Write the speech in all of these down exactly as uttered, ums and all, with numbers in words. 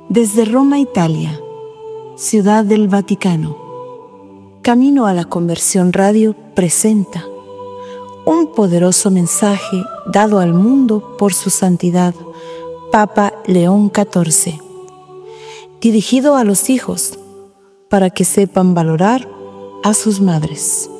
Desde Roma, Italia, Ciudad del Vaticano, Camino a la Conversión Radio presenta un poderoso mensaje dado al mundo por su santidad, Papa León catorce, dirigido a los hijos para que sepan valorar a sus madres.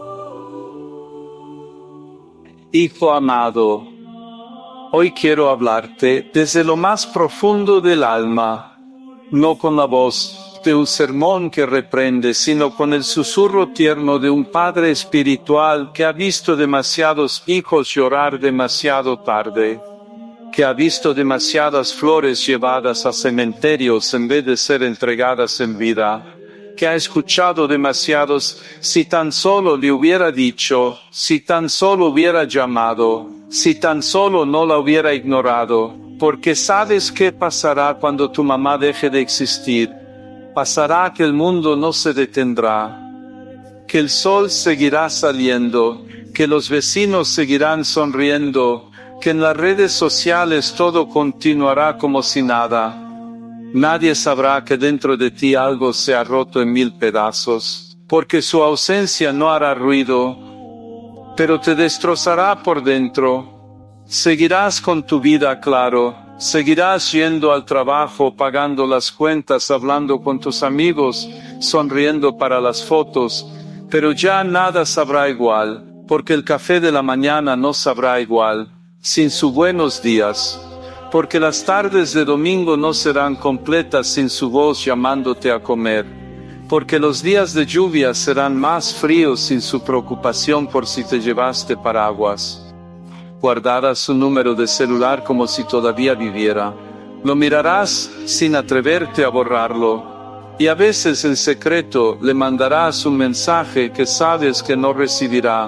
Hijo amado, hoy quiero hablarte desde lo más profundo del alma, no con la voz de un sermón que reprende, sino con el susurro tierno de un padre espiritual que ha visto demasiados hijos llorar demasiado tarde, que ha visto demasiadas flores llevadas a cementerios en vez de ser entregadas en vida, que ha escuchado demasiados si tan solo le hubiera dicho, si tan solo hubiera llamado, si tan solo no la hubiera ignorado, porque sabes qué pasará cuando tu mamá deje de existir. Pasará que el mundo no se detendrá, que el sol seguirá saliendo, que los vecinos seguirán sonriendo, que en las redes sociales todo continuará como si nada. Nadie sabrá que dentro de ti algo se ha roto en mil pedazos, porque su ausencia no hará ruido, pero te destrozará por dentro. Seguirás con tu vida, claro, seguirás yendo al trabajo, pagando las cuentas, hablando con tus amigos, sonriendo para las fotos, pero ya nada sabrá igual, porque el café de la mañana no sabrá igual, sin sus buenos días. Porque las tardes de domingo no serán completas sin su voz llamándote a comer. Porque los días de lluvia serán más fríos sin su preocupación por si te llevaste paraguas. Guardarás su número de celular como si todavía viviera. Lo mirarás sin atreverte a borrarlo. Y a veces en secreto le mandarás un mensaje que sabes que no recibirá.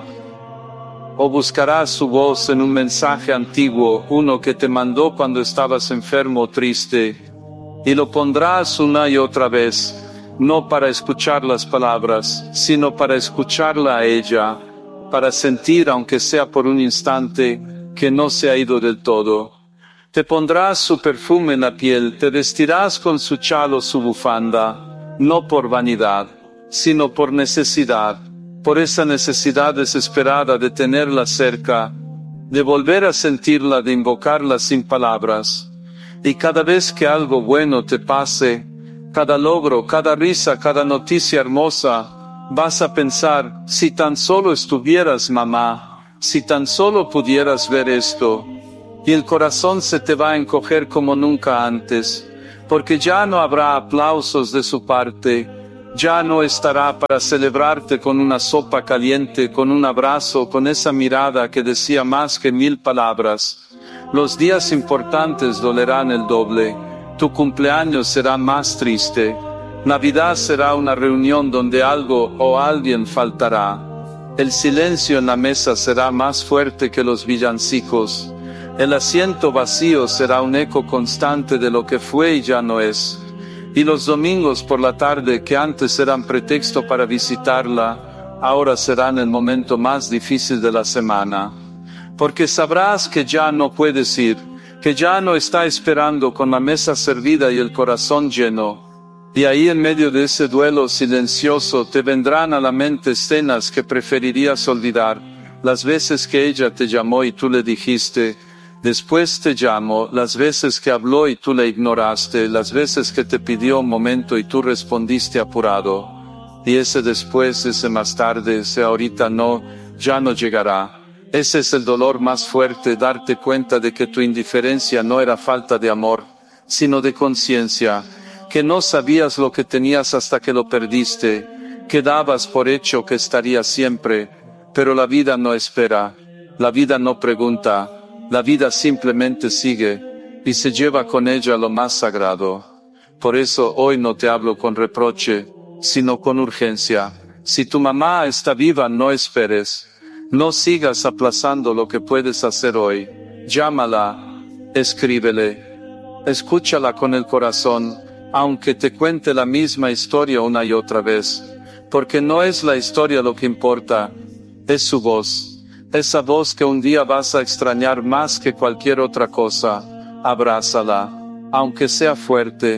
O buscarás su voz en un mensaje antiguo, uno que te mandó cuando estabas enfermo o triste, y lo pondrás una y otra vez, no para escuchar las palabras, sino para escucharla a ella, para sentir, aunque sea por un instante, que no se ha ido del todo. Te pondrás su perfume en la piel, te vestirás con su chal o su bufanda, no por vanidad, sino por necesidad. Por esa necesidad desesperada de tenerla cerca, de volver a sentirla, de invocarla sin palabras. Y cada vez que algo bueno te pase, cada logro, cada risa, cada noticia hermosa, vas a pensar, si tan solo estuvieras, mamá, si tan solo pudieras ver esto. Y el corazón se te va a encoger como nunca antes, porque ya no habrá aplausos de su parte. Ya no estará para celebrarte con una sopa caliente, con un abrazo, con esa mirada que decía más que mil palabras. Los días importantes dolerán el doble. Tu cumpleaños será más triste. Navidad será una reunión donde algo o alguien faltará. El silencio en la mesa será más fuerte que los villancicos. El asiento vacío será un eco constante de lo que fue y ya no es. Y los domingos por la tarde, que antes eran pretexto para visitarla, ahora serán el momento más difícil de la semana. Porque sabrás que ya no puedes ir, que ya no está esperando con la mesa servida y el corazón lleno. Y ahí en medio de ese duelo silencioso te vendrán a la mente escenas que preferirías olvidar, las veces que ella te llamó y tú le dijiste, después te llamo, las veces que habló y tú le ignoraste, las veces que te pidió un momento y tú respondiste apurado. Y ese después, ese más tarde, ese ahorita no, ya no llegará. Ese es el dolor más fuerte, darte cuenta de que tu indiferencia no era falta de amor, sino de conciencia, que no sabías lo que tenías hasta que lo perdiste, que dabas por hecho que estaría siempre, pero la vida no espera, la vida no pregunta. La vida simplemente sigue, y se lleva con ella lo más sagrado. Por eso hoy no te hablo con reproche, sino con urgencia. Si tu mamá está viva, no esperes. No sigas aplazando lo que puedes hacer hoy. Llámala, escríbele, escúchala con el corazón, aunque te cuente la misma historia una y otra vez. Porque no es la historia lo que importa, es su voz. Esa voz que un día vas a extrañar más que cualquier otra cosa. Abrázala, aunque sea fuerte,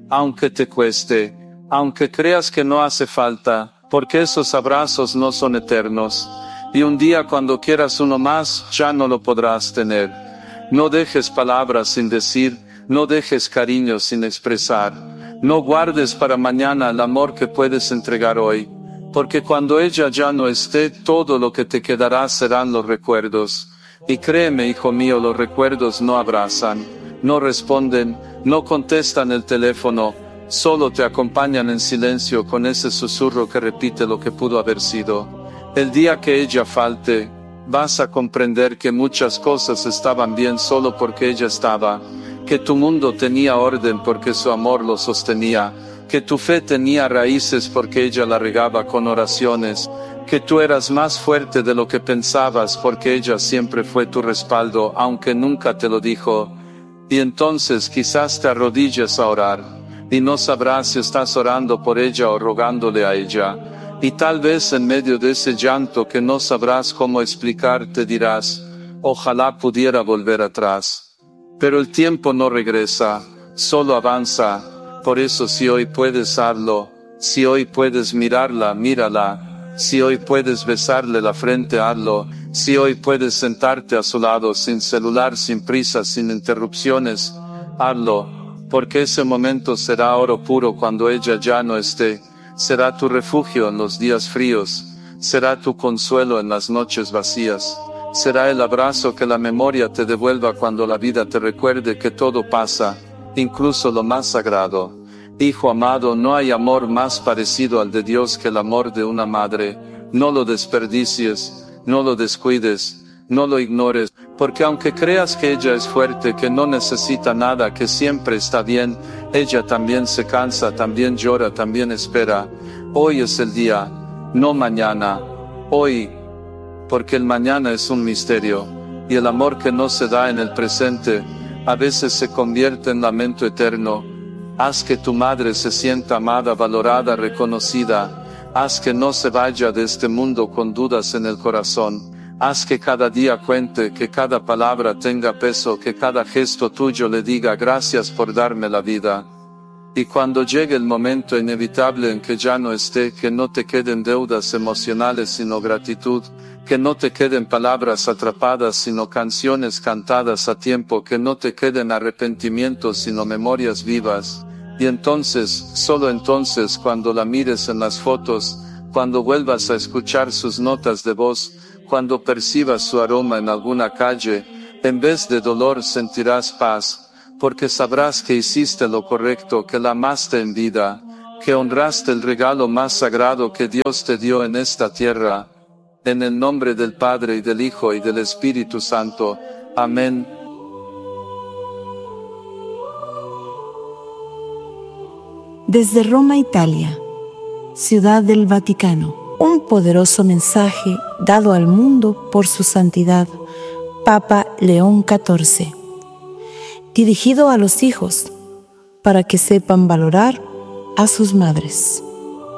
aunque te cueste, aunque creas que no hace falta, porque esos abrazos no son eternos. Y un día cuando quieras uno más, ya no lo podrás tener. No dejes palabras sin decir, no dejes cariño sin expresar. No guardes para mañana el amor que puedes entregar hoy, porque cuando ella ya no esté, todo lo que te quedará serán los recuerdos. Y créeme, hijo mío, los recuerdos no abrazan, no responden, no contestan el teléfono, solo te acompañan en silencio con ese susurro que repite lo que pudo haber sido. El día que ella falte, vas a comprender que muchas cosas estaban bien solo porque ella estaba, que tu mundo tenía orden porque su amor lo sostenía, que tu fe tenía raíces porque ella la regaba con oraciones, que tú eras más fuerte de lo que pensabas porque ella siempre fue tu respaldo, aunque nunca te lo dijo. Y entonces quizás te arrodilles a orar, y no sabrás si estás orando por ella o rogándole a ella. Y tal vez en medio de ese llanto que no sabrás cómo explicar, te dirás, ojalá pudiera volver atrás. Pero el tiempo no regresa, solo avanza. Por eso si hoy puedes hazlo, si hoy puedes mirarla, mírala, si hoy puedes besarle la frente, hazlo, si hoy puedes sentarte a su lado sin celular, sin prisa, sin interrupciones, hazlo, porque ese momento será oro puro cuando ella ya no esté. Será tu refugio en los días fríos, será tu consuelo en las noches vacías, será el abrazo que la memoria te devuelva cuando la vida te recuerde que todo pasa, incluso lo más sagrado. Hijo amado, no hay amor más parecido al de Dios que el amor de una madre. No lo desperdicies, no lo descuides, no lo ignores, porque aunque creas que ella es fuerte, que no necesita nada, que siempre está bien, ella también se cansa, también llora, también espera. Hoy es el día, no mañana, hoy, porque el mañana es un misterio, y el amor que no se da en el presente, a veces se convierte en lamento eterno. Haz que tu madre se sienta amada, valorada, reconocida. Haz que no se vaya de este mundo con dudas en el corazón. Haz que cada día cuente, que cada palabra tenga peso, que cada gesto tuyo le diga gracias por darme la vida. Y cuando llegue el momento inevitable en que ya no esté, que no te queden deudas emocionales sino gratitud, que no te queden palabras atrapadas sino canciones cantadas a tiempo, que no te queden arrepentimientos sino memorias vivas. Y entonces, solo entonces, cuando la mires en las fotos, cuando vuelvas a escuchar sus notas de voz, cuando percibas su aroma en alguna calle, en vez de dolor sentirás paz, porque sabrás que hiciste lo correcto, que la amaste en vida, que honraste el regalo más sagrado que Dios te dio en esta tierra. En el nombre del Padre y del Hijo y del Espíritu Santo. Amén. Desde Roma, Italia, Ciudad del Vaticano, un poderoso mensaje dado al mundo por su santidad, Papa León catorce, dirigido a los hijos, para que sepan valorar a sus madres.